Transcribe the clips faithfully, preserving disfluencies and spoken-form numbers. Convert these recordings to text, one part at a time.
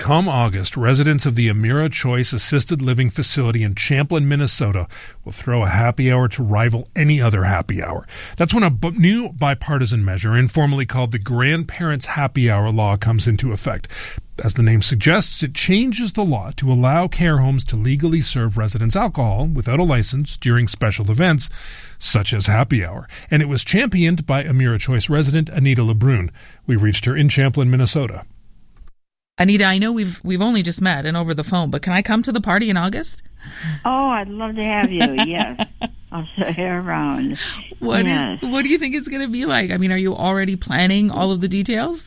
come August, residents of the Emera Choice Assisted Living Facility in Champlin, Minnesota will throw a happy hour to rival any other happy hour. That's when a b- new bipartisan measure, informally called the Grandparents' Happy Hour Law, comes into effect. As the name suggests, it changes the law to allow care homes to legally serve residents alcohol without a license during special events, such as happy hour. And it was championed by Emera Choice resident Anita LeBrun. We reached her in Champlin, Minnesota. Anita, I know we've we've only just met and over the phone, but can I come to the party in August? Oh, I'd love to have you. Yes, I'll show you around. What yes. is? What do you think it's going to be like? I mean, are you already planning all of the details?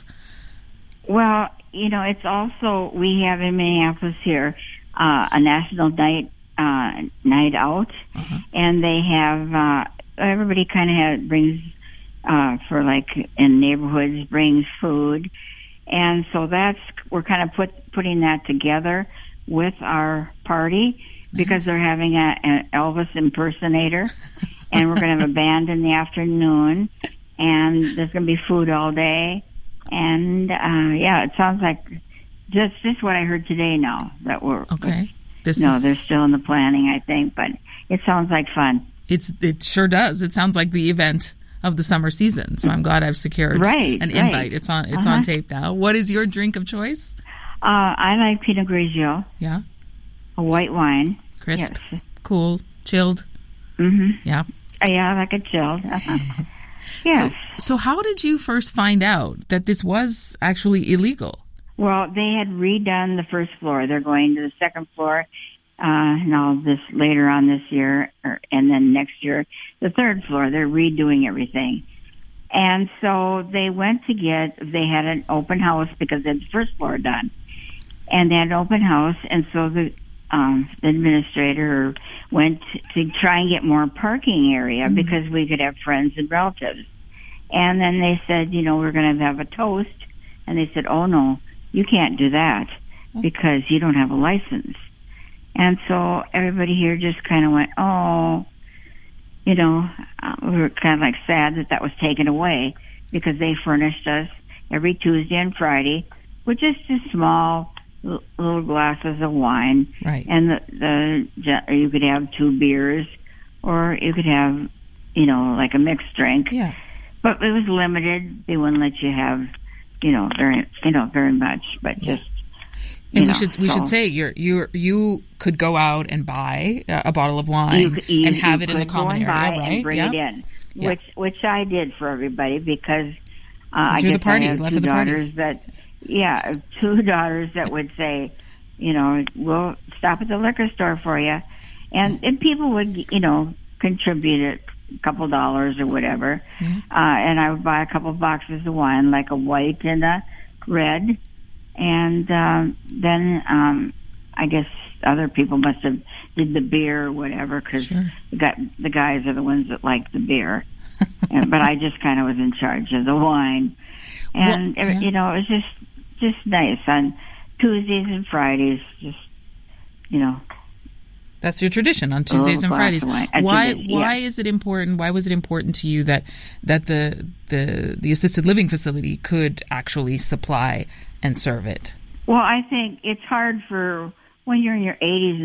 Well, you know, it's also we have in Minneapolis here uh, a national night uh, night out, uh-huh. and they have uh, everybody kind of has brings uh, for like in neighborhoods brings food. And so that's, we're kind of put, putting that together with our party because nice. They're having a, an Elvis impersonator and we're going to have a band in the afternoon and there's going to be food all day. And, uh, yeah, it sounds like just, just what I heard today now that we're, okay. This no, is... they're still in the planning, I think, but it sounds like fun. It's, it sure does. It sounds like the event of the summer season. So I'm glad I've secured right, an right. invite. It's on it's uh-huh. on tape now. What is your drink of choice? Uh, I like Pinot Grigio. Yeah. A white wine. Crisp. Yes. Cool. Chilled. Mm-hmm. Yeah. Uh, yeah, I like it chilled. Uh-huh. Yes. So, so how did you first find out that this was actually illegal? Well, they had redone the first floor. They're going to the second floor. Uh, and all this later on this year, or, and then next year, the third floor, they're redoing everything. And so they went to get, they had an open house because they had the first floor done. And they had an open house, and so the, um, the administrator went to try and get more parking area mm-hmm. because we could have friends and relatives. And then they said, you know, we're going to have a toast. And they said, oh no, you can't do that because you don't have a license. And so everybody here just kind of went, oh, you know, uh, we were kind of like sad that that was taken away because they furnished us every Tuesday and Friday with just a small l- little glasses of wine. Right. And the, the you could have two beers or you could have, you know, like a mixed drink. Yeah. But it was limited. They wouldn't let you have, you know, very, you know, very much, but yeah. just. And you we know, should we so. should say you you you could go out and buy a bottle of wine you, you, and have you it in the common area, right? And bring yeah. it in, yeah. which which I did for everybody because uh, I you're guess the party, I have life two of the party. daughters that, yeah, two daughters that would say, you know, we'll stop at the liquor store for you, and and people would you know contribute a couple dollars or whatever, yeah. uh, and I would buy a couple boxes of wine, like a white and a red. And um, then um, I guess other people must have did the beer or whatever because sure. the, the guys are the ones that like the beer. and, but I just kind of was in charge of the wine. And, well, yeah. you know, it was just just nice on Tuesdays and Fridays, just, you know. That's your tradition on Tuesdays and Fridays. Why? Did, yeah. Why is it important? Why was it important to you that that the the the assisted living facility could actually supply and serve it? Well, I think it's hard for when you're in your eighties